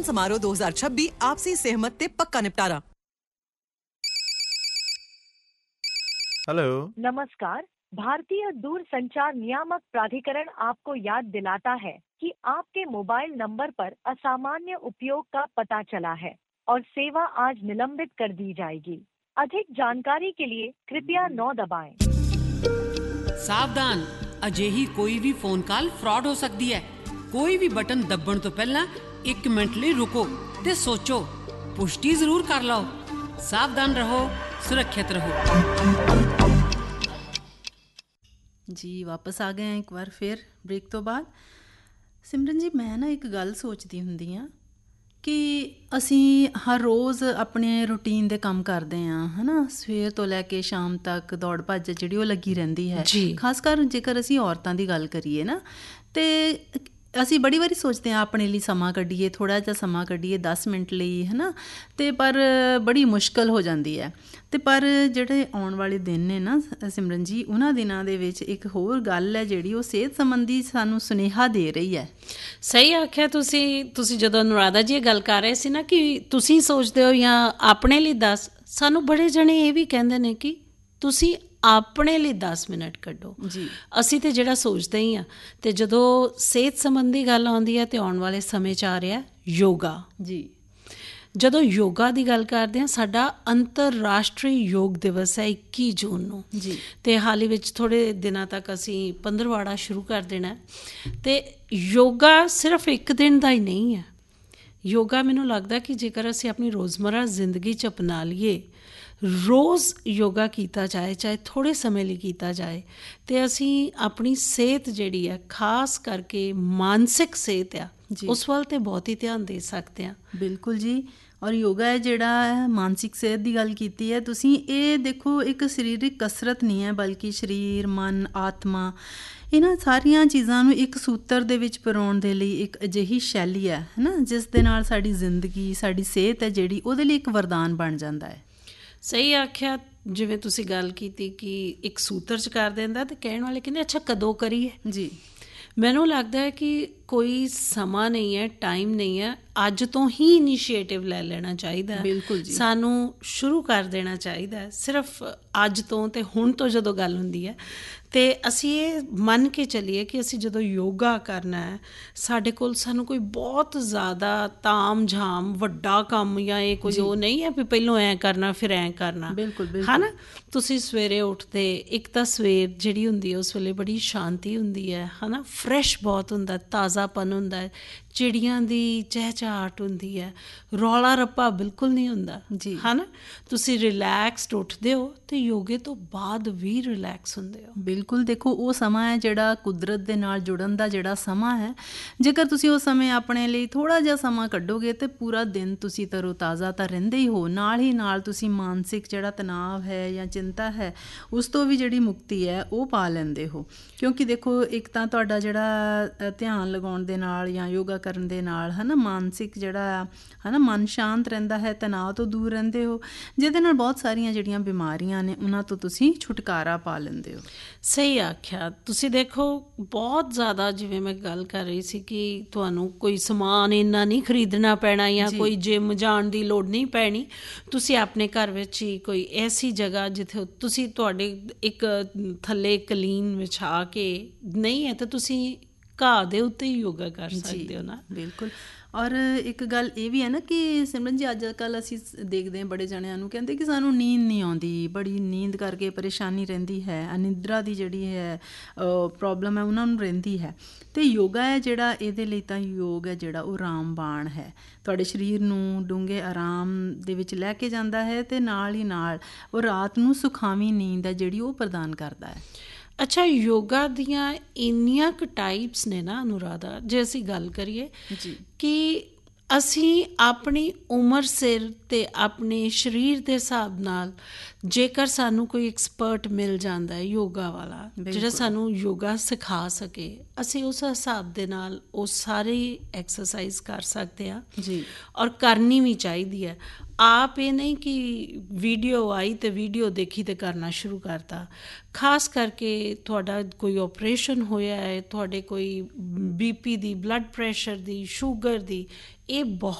मिलन समारोह 2026 आपसी सहमत ते पक्का निपटारा। हेलो, नमस्कार। भारतीय दूरसंचार नियामक प्राधिकरण आपको याद दिलाता है कि आपके मोबाइल नंबर पर असामान्य उपयोग का पता चला है और सेवा आज निलंबित कर दी जाएगी। अधिक जानकारी के लिए कृपया 9 दबाएं। सावधान, अजेही कोई भी फोन कॉल फ्रॉड हो सकती है। कोई भी बटन दबण तो पहला 1 मिनट लिए रुको ते सोचो, पुष्टि जरूर कर लो। सावधान रहो, सुरक्षित रहो। जी वापस आ गए हैं एक बार फिर ब्रेक तो बाद। सिमरन जी, मैं ना एक गल सोचती ਹੁੰਦੀ ਆ कि ਅਸੀਂ ਹਰ ਰੋਜ਼ ਆਪਣੇ ਰੂਟੀਨ ਦੇ ਕੰਮ ਕਰਦੇ ਹਾਂ, ਹੈ ਨਾ। ਸਵੇਰ ਤੋਂ ਲੈ ਕੇ ਸ਼ਾਮ ਤੱਕ ਦੌੜ ਭੱਜ ਜਿਹੜੀ ਉਹ ਲੱਗੀ ਰਹਿੰਦੀ ਹੈ। ਖਾਸ ਕਰ ਜੇਕਰ ਅਸੀਂ ਔਰਤਾਂ ਦੀ ਗੱਲ ਕਰੀਏ ਨਾ, ਤੇ ਅਸੀਂ ਬੜੀ ਵਾਰੀ ਸੋਚਦੇ ਹਾਂ ਆਪਣੇ ਲਈ ਸਮਾਂ ਕੱਢੀਏ, ਥੋੜ੍ਹਾ ਜਿਹਾ ਸਮਾਂ ਕੱਢੀਏ 10 ਮਿੰਟ ਲਈ, ਹੈ ਨਾ। ਅਤੇ ਪਰ ਬੜੀ ਮੁਸ਼ਕਿਲ ਹੋ ਜਾਂਦੀ ਹੈ। ਅਤੇ ਪਰ ਜਿਹੜੇ ਆਉਣ ਵਾਲੇ ਦਿਨ ਨੇ ਨਾ ਸਿਮਰਨ ਜੀ, ਉਹਨਾਂ ਦਿਨਾਂ ਦੇ ਵਿੱਚ ਇੱਕ ਹੋਰ ਗੱਲ ਹੈ ਜਿਹੜੀ ਉਹ ਸਿਹਤ ਸੰਬੰਧੀ ਸਾਨੂੰ ਸੁਨੇਹਾ ਦੇ ਰਹੀ ਹੈ। ਸਹੀ ਆਖਿਆ ਤੁਸੀਂ ਜਦੋਂ ਅਨੁਰਾਧਾ ਜੀ ਇਹ ਗੱਲ ਕਰ ਰਹੇ ਸੀ ਨਾ ਕਿ ਤੁਸੀਂ ਸੋਚਦੇ ਹੋ ਜਾਂ ਆਪਣੇ ਲਈ ਦੱਸ, ਸਾਨੂੰ ਬੜੇ ਜਣੇ ਇਹ ਵੀ ਕਹਿੰਦੇ ਨੇ ਕਿ ਤੁਸੀਂ ਆਪਣੇ ਲਈ 10 ਮਿੰਟ ਕੱਢੋ ਜੀ। ਅਸੀਂ ਤਾਂ ਜਿਹੜਾ ਸੋਚਦੇ ਹੀ ਹਾਂ। ਅਤੇ ਜਦੋਂ ਸਿਹਤ ਸੰਬੰਧੀ ਗੱਲ ਆਉਂਦੀ ਹੈ ਤਾਂ ਆਉਣ ਵਾਲੇ ਸਮੇਂ 'ਚ ਆ ਰਿਹਾ ਯੋਗਾ ਜੀ। ਜਦੋਂ ਯੋਗਾ ਦੀ ਗੱਲ ਕਰਦੇ ਹਾਂ, ਸਾਡਾ ਅੰਤਰਰਾਸ਼ਟਰੀ ਯੋਗ ਦਿਵਸ ਹੈ 21 ਜੂਨ ਨੂੰ ਜੀ। ਅਤੇ ਹਾਲ ਹੀ ਵਿੱਚ ਥੋੜ੍ਹੇ ਦਿਨਾਂ ਤੱਕ ਅਸੀਂ ਪੰਦਰਵਾੜਾ ਸ਼ੁਰੂ ਕਰ ਦੇਣਾ। ਅਤੇ ਯੋਗਾ ਸਿਰਫ ਇੱਕ ਦਿਨ ਦਾ ਹੀ ਨਹੀਂ ਹੈ। ਯੋਗਾ ਮੈਨੂੰ ਲੱਗਦਾ ਕਿ ਜੇਕਰ ਅਸੀਂ ਆਪਣੀ ਰੋਜ਼ਮਰਾ ਜ਼ਿੰਦਗੀ 'ਚ ਅਪਣਾ ਲਈਏ, ਰੋਜ਼ ਯੋਗਾ ਕੀਤਾ ਜਾਏ, ਚਾਹੇ ਥੋੜ੍ਹੇ ਸਮੇਂ ਲਈ ਕੀਤਾ ਜਾਏ, ਅਤੇ ਅਸੀਂ ਆਪਣੀ ਸਿਹਤ ਜਿਹੜੀ ਹੈ, ਖਾਸ ਕਰਕੇ ਮਾਨਸਿਕ ਸਿਹਤ ਆ, ਉਸ ਵੱਲ ਤਾਂ ਬਹੁਤ ਹੀ ਧਿਆਨ ਦੇ ਸਕਦੇ ਹਾਂ। ਬਿਲਕੁਲ ਜੀ। ਔਰ ਯੋਗਾ ਹੈ ਜਿਹੜਾ ਮਾਨਸਿਕ ਸਿਹਤ ਦੀ ਗੱਲ ਕੀਤੀ ਹੈ ਤੁਸੀਂ, ਇਹ ਦੇਖੋ ਇੱਕ ਸਰੀਰਕ ਕਸਰਤ ਨਹੀਂ ਹੈ, ਬਲਕਿ ਸਰੀਰ, ਮਨ, ਆਤਮਾ, ਇਹਨਾਂ ਸਾਰੀਆਂ ਚੀਜ਼ਾਂ ਨੂੰ ਇੱਕ ਸੂਤਰ ਦੇ ਵਿੱਚ ਪਰੋਣ ਦੇ ਲਈ ਇੱਕ ਅਜਿਹੀ ਸ਼ੈਲੀ ਹੈ ਨਾ, ਜਿਸ ਦੇ ਨਾਲ ਸਾਡੀ ਜ਼ਿੰਦਗੀ, ਸਾਡੀ ਸਿਹਤ ਹੈ ਜਿਹੜੀ, ਉਹਦੇ ਲਈ ਇੱਕ ਵਰਦਾਨ ਬਣ ਜਾਂਦਾ ਹੈ। ਸਹੀ ਆਖਿਆ। ਜਿਵੇਂ ਤੁਸੀਂ ਗੱਲ ਕੀਤੀ ਕਿ ਇੱਕ ਸੂਤਰ 'ਚ ਕਰ ਦਿੰਦਾ, ਅਤੇ ਕਹਿਣ ਵਾਲੇ ਕਹਿੰਦੇ ਅੱਛਾ ਕਦੋਂ ਕਰੀਏ ਜੀ। ਮੈਨੂੰ ਲੱਗਦਾ ਹੈ ਕਿ ਕੋਈ ਸਮਾਂ ਨਹੀਂ ਹੈ, ਟਾਈਮ ਨਹੀਂ ਹੈ, ਅੱਜ ਤੋਂ ਹੀ ਇਨੀਸ਼ੀਏਟਿਵ ਲੈ ਲੈਣਾ ਚਾਹੀਦਾ। ਬਿਲਕੁਲ ਜੀ, ਸਾਨੂੰ ਸ਼ੁਰੂ ਕਰ ਦੇਣਾ ਚਾਹੀਦਾ ਸਿਰਫ ਅੱਜ ਤੋਂ। ਅਤੇ ਹੁਣ ਤੋਂ ਜਦੋਂ ਗੱਲ ਹੁੰਦੀ ਹੈ ਅਤੇ ਅਸੀਂ ਇਹ ਮੰਨ ਕੇ ਚੱਲੀਏ ਕਿ ਅਸੀਂ ਜਦੋਂ ਯੋਗਾ ਕਰਨਾ ਹੈ, ਸਾਡੇ ਕੋਲ ਸਾਨੂੰ ਕੋਈ ਬਹੁਤ ਜ਼ਿਆਦਾ ਤਾਮ ਝਾਮ ਵੱਡਾ ਕੰਮ ਜਾਂ ਇਹ ਕੋਈ ਉਹ ਨਹੀਂ ਹੈ ਵੀ ਪਹਿਲੋਂ ਐਂ ਕਰਨਾ ਫਿਰ ਐਂ ਕਰਨਾ। ਬਿਲਕੁਲ ਹੈ ਨਾ। ਤੁਸੀਂ ਸਵੇਰੇ ਉੱਠਦੇ, ਇੱਕ ਤਾਂ ਸਵੇਰ ਜਿਹੜੀ ਹੁੰਦੀ ਹੈ ਉਸ ਵੇਲੇ ਬੜੀ ਸ਼ਾਂਤੀ ਹੁੰਦੀ ਹੈ ਨਾ, ਫਰੈਸ਼ ਬਹੁਤ ਹੁੰਦਾ, ਤਾਜ਼ਾਪਨ ਹੁੰਦਾ ਹੈ, ਚਿੜੀਆਂ ਦੀ ਚਹਿਚਹਾਟ ਹੁੰਦੀ ਹੈ, ਰੌਲਾ ਰੱਪਾ ਬਿਲਕੁਲ ਨਹੀਂ ਹੁੰਦਾ ਜੀ, ਹੈ ਨਾ। ਤੁਸੀਂ ਰਿਲੈਕਸਡ ਉੱਠਦੇ ਹੋ ਅਤੇ ਯੋਗੇ ਤੋਂ ਬਾਅਦ ਵੀ ਰਿਲੈਕਸ ਹੁੰਦੇ ਹੋ। ਬਿਲਕੁਲ। ਦੇਖੋ ਉਹ ਸਮਾਂ ਹੈ ਜਿਹੜਾ ਕੁਦਰਤ ਦੇ ਨਾਲ ਜੁੜਨ ਦਾ ਜਿਹੜਾ ਸਮਾਂ ਹੈ, ਜੇਕਰ ਤੁਸੀਂ ਉਹ ਸਮੇਂ ਆਪਣੇ ਲਈ ਥੋੜ੍ਹਾ ਜਿਹਾ ਸਮਾਂ ਕੱਢੋਗੇ ਤਾਂ ਪੂਰਾ ਦਿਨ ਤੁਸੀਂ ਤਰੋ ਤਾਜ਼ਾ ਤਾਂ ਰਹਿੰਦੇ ਹੀ ਹੋ, ਨਾਲ ਹੀ ਨਾਲ ਤੁਸੀਂ ਮਾਨਸਿਕ ਜਿਹੜਾ ਤਣਾਅ ਹੈ ਜਾਂ ਚਿੰਤਾ ਹੈ ਉਸ ਤੋਂ ਵੀ ਜਿਹੜੀ ਮੁਕਤੀ ਹੈ ਉਹ ਪਾ ਲੈਂਦੇ ਹੋ। ਕਿਉਂਕਿ ਦੇਖੋ ਇੱਕ ਤਾਂ ਤੁਹਾਡਾ ਜਿਹੜਾ ਧਿਆਨ ਲਗਾਉਣ ਦੇ ਨਾਲ ਜਾਂ ਯੋਗਾ ਕਰਨ ਦੇ ਨਾਲ, ਹੈ ਨਾ, ਮਾਨਸਿਕ ਜਿਹੜਾ ਹੈ ਨਾ ਮਨ ਸ਼ਾਂਤ ਰਹਿੰਦਾ ਹੈ, ਤਣਾਅ ਤੋਂ ਦੂਰ ਰਹਿੰਦੇ ਹੋ, ਜਿਹਦੇ ਨਾਲ ਬਹੁਤ ਸਾਰੀਆਂ ਜਿਹੜੀਆਂ ਬਿਮਾਰੀਆਂ ਨੇ ਉਹਨਾਂ ਤੋਂ ਤੁਸੀਂ ਛੁਟਕਾਰਾ ਪਾ ਲੈਂਦੇ ਹੋ। ਸਹੀ ਆਖਿਆ ਤੁਸੀਂ। ਦੇਖੋ ਬਹੁਤ ਜ਼ਿਆਦਾ, ਜਿਵੇਂ ਮੈਂ ਗੱਲ ਕਰ ਰਹੀ ਸੀ ਕਿ ਤੁਹਾਨੂੰ ਕੋਈ ਸਮਾਨ ਇੰਨਾ ਨਹੀਂ ਖਰੀਦਣਾ ਪੈਣਾ ਜਾਂ ਕੋਈ ਜਿੰਮ ਜਾਣ ਦੀ ਲੋੜ ਨਹੀਂ ਪੈਣੀ। ਤੁਸੀਂ ਆਪਣੇ ਘਰ ਵਿੱਚ ਹੀ ਕੋਈ ਐਸੀ ਜਗ੍ਹਾ ਜਿੱਥੇ ਤੁਸੀਂ ਤੁਹਾਡੇ ਇੱਕ ਥੱਲੇ ਕਲੀਨ ਵਿਛਾ ਕੇ, ਨਹੀਂ ਹੈ ਤਾਂ ਤੁਸੀਂ ਘਾਹ ਦੇ ਉੱਤੇ ਹੀ ਯੋਗਾ ਕਰ ਸਕਦੇ ਹੋ ਨਾ। ਬਿਲਕੁਲ। ਔਰ ਇੱਕ ਗੱਲ ਇਹ ਵੀ ਹੈ ਨਾ ਕਿ ਸਿਮਰਨ ਜੀ, ਅੱਜ ਕੱਲ੍ਹ ਅਸੀਂ ਦੇਖਦੇ ਹਾਂ ਬੜੇ ਜਣਿਆਂ ਨੂੰ ਕਹਿੰਦੇ ਕਿ ਸਾਨੂੰ ਨੀਂਦ ਨਹੀਂ ਆਉਂਦੀ, ਬੜੀ ਨੀਂਦ ਕਰਕੇ ਪਰੇਸ਼ਾਨੀ ਰਹਿੰਦੀ ਹੈ, ਅਨਿਦਰਾ ਦੀ ਜਿਹੜੀ ਹੈ ਪ੍ਰੋਬਲਮ ਹੈ ਉਹਨਾਂ ਨੂੰ ਰਹਿੰਦੀ ਹੈ। ਅਤੇ ਯੋਗਾ ਹੈ ਜਿਹੜਾ, ਇਹਦੇ ਲਈ ਤਾਂ ਯੋਗ ਹੈ ਜਿਹੜਾ ਉਹ ਰਾਮਬਾਣ ਹੈ, ਤੁਹਾਡੇ ਸਰੀਰ ਨੂੰ ਡੂੰਘੇ ਆਰਾਮ ਦੇ ਵਿੱਚ ਲੈ ਕੇ ਜਾਂਦਾ ਹੈ ਅਤੇ ਨਾਲ ਹੀ ਨਾਲ ਉਹ ਰਾਤ ਨੂੰ ਸੁਖਾਵੀਂ ਨੀਂਦ ਹੈ ਜਿਹੜੀ ਉਹ ਪ੍ਰਦਾਨ ਕਰਦਾ ਹੈ। ਅੱਛਾ, ਯੋਗਾ ਦੀਆਂ ਇੰਨੀਆਂ ਕੁ ਟਾਈਪਸ ਨੇ ਨਾ ਅਨੁਰਾਧਾ, ਜੇ ਅਸੀਂ ਗੱਲ ਕਰੀਏ ਕਿ ਅਸੀਂ ਆਪਣੀ ਉਮਰ ਸਿਰ ਅਤੇ ਆਪਣੇ ਸਰੀਰ ਦੇ ਹਿਸਾਬ ਨਾਲ, ਜੇਕਰ ਸਾਨੂੰ ਕੋਈ ਐਕਸਪਰਟ ਮਿਲ ਜਾਂਦਾ ਹੈ ਯੋਗਾ ਵਾਲਾ ਜਿਹੜਾ ਸਾਨੂੰ ਯੋਗਾ ਸਿਖਾ ਸਕੇ, ਅਸੀਂ ਉਸ ਹਿਸਾਬ ਦੇ ਨਾਲ ਉਹ ਸਾਰੀ ਐਕਸਰਸਾਈਜ਼ ਕਰ ਸਕਦੇ ਹਾਂ ਜੀ। ਔਰ ਕਰਨੀ ਵੀ ਚਾਹੀਦੀ ਹੈ। ਆਪ ਇਹ ਨਹੀਂ ਕਿ ਵੀਡੀਓ ਆਈ ਅਤੇ ਵੀਡੀਓ ਦੇਖੀ ਅਤੇ ਕਰਨਾ ਸ਼ੁਰੂ ਕਰਤਾ। ਖਾਸ ਕਰਕੇ ਤੁਹਾਡਾ ਕੋਈ ਆਪਰੇਸ਼ਨ ਹੋਇਆ ਹੈ, ਤੁਹਾਡੇ ਕੋਈ BP ਦੀ, ਬਲੱਡ ਪ੍ਰੈਸ਼ਰ ਦੀ, ਸ਼ੂਗਰ ਦੀ, ਇਹ ਬਹੁਤ